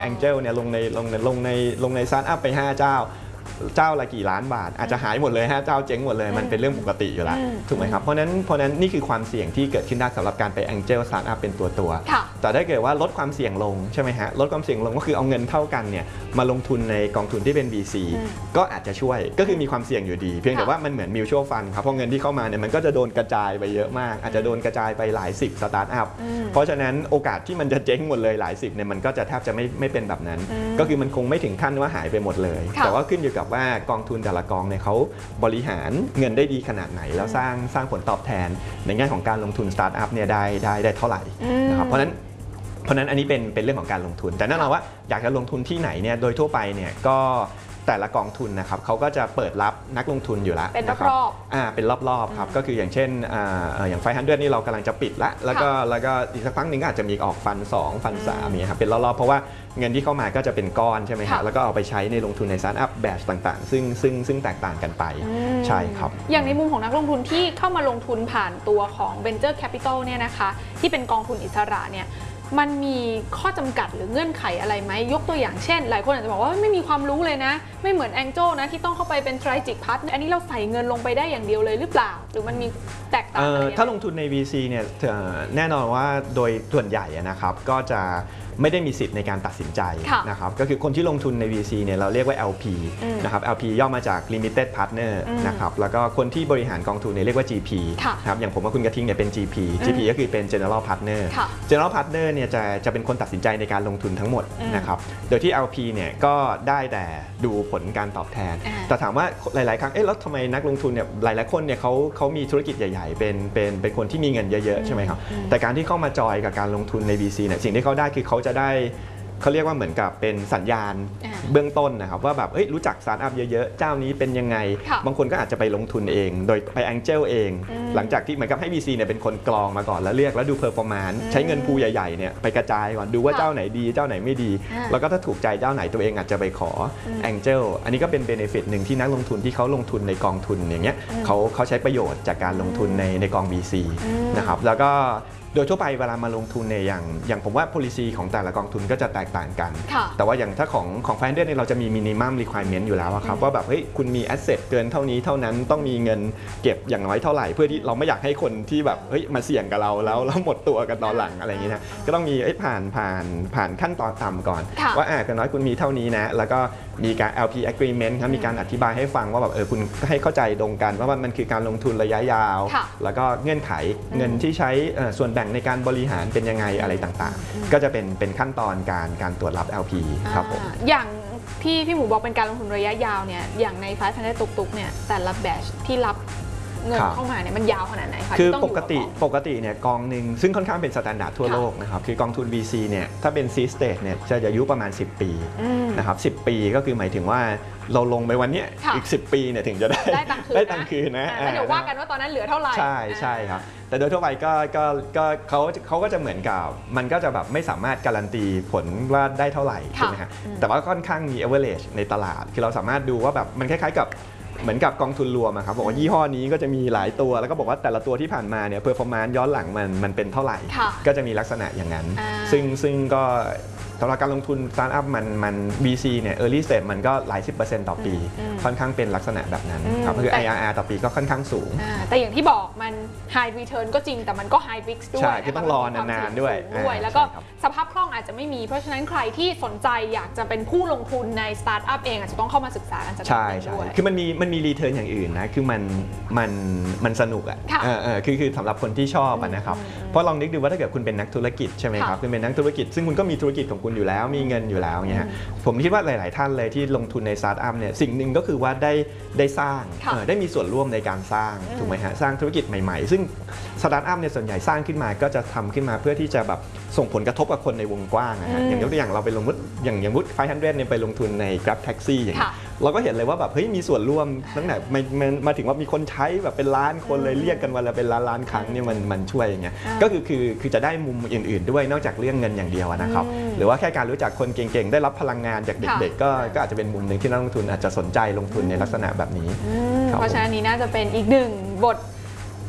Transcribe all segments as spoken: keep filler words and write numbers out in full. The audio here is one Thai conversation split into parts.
Angel เนี่ยลงในลงในลงในลงในสตาร์ทอัพไปห้าเจ้าเจ้าละกี่ล้านบาทอาจจะหายหมดเลยฮะเจ้าเจ๊งหมดเลยมันเป็นเรื่องปกติอยู่แล้วถูกไหมครับเพราะนั้นเพราะนั้นนี่คือความเสี่ยงที่เกิดขึ้นได้สำหรับการไป Angel Startup เป็นตัวตัวแต่ถ้าเกิดว่าลดความเสี่ยงลงใช่ไหมฮะลดความเสี่ยงลงก็คือเอาเงินเท่ากันเนี่ยมาลงทุนในกองทุนที่เป็น วี ซี ก็อาจจะช่วยก็คือมีความเสี่ยงอยู่ดีเพียงแต่ว่ามันเหมือน Mutual Fund ครับเพราะเงินที่เข้ามาเนี่ยมันก็จะโดนกระจายไปเยอะมากอาจจะโดนกระจายไปหลายสิบสตาร์ทอัพเพราะฉะนั้นโอกาสที่มันจะเจ๊งหมดเลยหลายสิบเนี่ยมันก็จะแทบจะไม่ไม่เป็นแบบนั้นก็คือมันคงไม่ถึงขั้นว่าหายไปหมดเลยแต่ว่าขึ้นอยู่กับว่ากองทุนแต่ละกองเนี่ยเขาบริหารเงินได้ดีขนาดไหนแล้วสร้างสร้างผลตอบแทนในแง่ของการลงทุนสตาร์ทอัพเนี่ยได้ได้ได้เท่าไหร่นะครับเพราะนั้นเพราะนั้นอันนี้เป็นเป็นเรื่องของการลงทุนแต่แน่นอนว่าอยากจะลงทุนที่ไหนเนี่ยโดยทั่วไปเนี่ยก็แต่ละกองทุนนะครับเขาก็จะเปิดรับนักลงทุนอยู่แล้วเป็นรอบๆอ่าเป็นรอบๆครับก็คืออย่างเช่นอ่าอย่างไฟฮันเดอร์นี่เรากำลังจะปิดละแล้วก็แล้วก็อีกสักครั้งหนึ่งก็อาจจะมีออกฟันสองฟันสามเนี่ยครับเป็นรอบๆเพราะว่าเงินที่เข้ามาก็จะเป็นก้อนใช่ไหมครับแล้วก็เอาไปใช้ในลงทุนในสตาร์ทอัพแบชต่างๆซึ่งซึ่งซึ่งแตกต่างกันไปใช่ครับอย่างในมุมของนักลงทุนที่เข้ามาลงทุนผ่านตัวของ Venture Capital เนี่ยนะคะที่เป็นกองทุนอิสระเนี่ยมันมีข้อจำกัดหรือเงื่อนไขอะไรไหมยกตัวอย่างเช่นหลายคนอาจจะบอกว่าไม่มีความรู้เลยนะไม่เหมือน Angel นะที่ต้องเข้าไปเป็น strategic partner อันนี้เราใส่เงินลงไปได้อย่างเดียวเลยหรือเปล่าหรือมันมีแตกต่างอะไรถ้าลงทุนใน วี ซี เนี่ยแน่นอนว่าโดยส่วนใหญ่นะครับก็จะไม่ได้มีสิทธิ์ในการตัดสินใจนะครับก็คือคนที่ลงทุนใน วี ซี เนี่ยเราเรียกว่า แอล พี นะครับ แอล พี ย่อมาจาก Limited Partner นะครับแล้วก็คนที่บริหารกองทุนเนี่ยเรียกว่า จี พี นะครับอย่างผมกับคุณกระทิงเนี่ยเป็น จี พี จี พี ก็คือเป็น General Partner General Partner เนี่ยจะจะเป็นคนตัดสินใจในการลงทุนทั้งหมดนะครับโดยที่ แอล พี เนี่ยก็ได้แต่ดูผลการตอบแทนแต่ถามว่าหลายๆครั้งเอ๊ะแล้วทำไมนักลงทุนเนี่ยหลายๆคนเนี่ยเขาเขามีธุรกิจใหญ่ๆเป็นเป็นเป็นคนที่มีเงินเยอะๆใช่ไหมครับแต่การที่เข้ามาจอยกับการลงทุนใน วี ซี เนี่ยสิ่งที่เขาได้คือเขาจะได้เขาเรียกว่าเหมือนกับเป็นสัญญาณเบื้องต้นนะครับว่าแบบเอ้ยรู้จักสตาร์ทอัพเยอะๆเจ้านี้เป็นยังไงบางคนก็อาจจะไปลงทุนเองโดยไป Angel เองหลังจากที่เหมือนกับให้ วี ซี เนี่ยเป็นคนกรองมาก่อนแล้วเรียกแล้วดู performance ใช้เงินพูใหญ่ๆเนี่ยไปกระจายก่อนดูว่าเจ้าไหนดีเจ้าไหนไม่ดีแล้วก็ถ้าถูกใจเจ้าไหนตัวเองอาจจะไปขอ Angel อันนี้ก็เป็น benefit หนึ่งที่นักลงทุนที่เขาลงทุนในกองทุนอย่างเงี้ยเขาเขาใช้ประโยชน์จากการลงทุนในในกอง วี ซี นะครับแล้วก็โดยทั่วไปเวลามาลงทุนในอย่างอย่างผมว่า policy ของแต่ละกองทุนก็จะแตกต่างกันแต่ว่าอย่างถ้าของของ Finder เนี่ยเราจะมี minimum requirement อยู่แล้วครับว่าแบบเฮ้ยคุณมี asset เกินเท่านี้เท่านั้นต้องมีเงินเก็บอย่างน้อยเท่าไหร่เพื่อที่เราไม่อยากให้คนที่แบบเฮ้ยมาเสี่ยงกับเราแล้วแล้วหมดตัวกันตอนหลังอะไรอย่างนี้นะก็ต้องมีผ่านผ่านผ่านขั้นตอนต่ำก่อนว่าอ่ะอย่างน้อยคุณมีเท่านี้นะแล้วก็มีการ แอล พี agreement ครับมีการอธิบายให้ฟังว่าแบบเออคุณให้เข้าใจตรงกันว่ามันคือการลงทุนระยะยาวแล้วก็เงื่อนไขเงินที่ใช้ส่วนแบ่งในการบริหารเป็นยังไงอะไรต่างๆก็จะเป็นเป็นขั้นตอนการการตรวจรับ แอล พี ครับผมอย่างที่พี่หมูบอกเป็นการลงทุนระยะยาวเนี่ยอย่างในไฟล์พันธุ์ตุกๆเนี่ยแต่ละแบชที่รับเงินเข้ามาเนี่ยมันยาวขนาดไหนคะคือปกติปกติเนี่ยกองหนึ่งซึ่งค่อนข้างเป็นสแตนดาร์ดทั่วโลกนะครับคือกองทุน วี ซี เนี่ยถ้าเป็น ซี stage เนี่ยจะอายุประมาณสิบปีนะครับสิบปีก็คือหมายถึงว่าเราลงไปวันนี้อีกสิบปีเนี่ยถึงจะได้ได้ตังค์คืนนะแล้วเดี๋ยวว่ากันว่าตอนนั้นเหลือเท่าไหร่ใช่ใช่ครับแต่โดยทั่วไปก็ก็ก็เขาเขาก็จะเหมือนกับมันก็จะแบบไม่สามารถการันตีผลว่าได้เท่าไหร่ใช่ไหมฮะแต่ว่าค่อนข้างมี average ในตลาดคือเราสามารถดูว่าแบบมันคล้ายๆกับเหมือนกับกองทุนรวมครับบอกว่ายี่ห้อนี้ก็จะมีหลายตัวแล้วก็บอกว่าแต่ละตัวที่ผ่านมาเนี่ยเพอร์ฟอร์แมนซ์ย้อนหลังมันมันเป็นเท่าไหร่ก็จะมีลักษณะอย่างนั้นซึ่งซึ่งก็สำหรับการลงทุนสตาร์ทอัพมันมัน วี ซี เนี่ย early stage มันก็หลายสิบเปอร์เซ็นต์ต่อปีค่อนข้างเป็นลักษณะแบบนั้นครับคือ ไอ อาร์ อาร์ ต่อปีก็ค่อนข้างสูงแต่อย่างที่บอกมัน high return ก็จริงแต่มันก็ high risk ด้วยใช่คือต้องรอนานๆด้วยแล้วก็สภาพคล่องอาจจะไม่มีเพราะฉะนั้นใครที่สนใจอยากจะเป็นผู้ลงทุนในสตาร์ทอัพเองอาจจะต้องเข้ามาศึกษากันสักนิดด้วยคือมันมีมันมี return อย่างอื่นนะคือมันมันมันสนุกอ่ะคือคือสำหรับคนที่ชอบนะครับเพราะลองนึกดูว่าถ้าเกิดคุณเป็นนักธุรกิจใช่ไหมครับคุณเป็นนักธุรกิจซึ่งคุณก็มีธุรกิจของคุณอยู่แล้วมีเงินอยู่แล้วเนี่ยผมคิดว่าหลายๆท่านเลยที่ลงทุนในสตาร์ทอัพเนี่ยสิ่งหนึ่งก็คือว่าได้ได้สร้างได้มีส่วนร่วมในการสร้างถูกไหมฮะสร้างธุรกิจใหม่ๆซึ่งสตาร์ทอัพเนี่ยส่วนใหญ่สร้างขึ้นมาก็จะทำขึ้นมาเพื่อที่จะแบบส่งผลกระทบกับคนในวงกว้างนะฮะอย่างยกตัวอย่างเราไปลงทุนอย่างอย่างวุฒิไฟฮันเดรเนี่ยไปลงทุนใน Grab Taxi อย่างนี้เราก็เห็นเลยว่าแบบเฮ้ยมีส่วนร่วมตั้งแต่มาถึงว่ามีคนใช้แบบเป็นล้านคนเลยเรียกกันวันละเป็นล้านล้านครั้งเนี่ยมันมันช่วยอย่างเงี้ยก็คือคือคือจะได้มุมอื่นๆด้วยนอกจากเรื่องเงินอย่างเดียวนะครับหรือว่าแค่การรู้จักคนเก่งๆได้รับพลังงานจากเด็กๆก็ก็อาจจะเป็นมุมหนึ่งที่นักลงทุนอาจจะสนใจลงทุนในลักษณะแบบนี้เพราะฉะนั้นนี้น่าจะเป็นอีกหนึ่งบท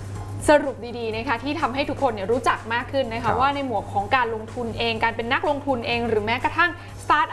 สรุปดีๆนะคะที่ทำให้ทุกคนเนี่ยรู้จักมากขึ้นนะคะว่าในหมวกของการลงทุนเองการเป็นนักลงทุนเองหรือแม้กระทั่งสตาร์ท